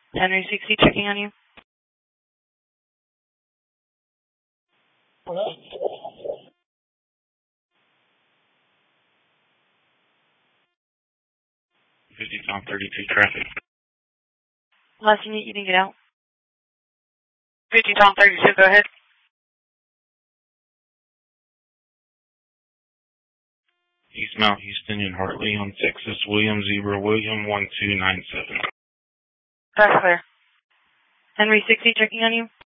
Henry 60 checking on you. Hello? 50 Tom 32 traffic. Last unit, you can get out. 50 Tom 32, go ahead. East Mount Houston and Hartley on Texas, William 0 William 1297. That's clear. Henry 60 checking on you.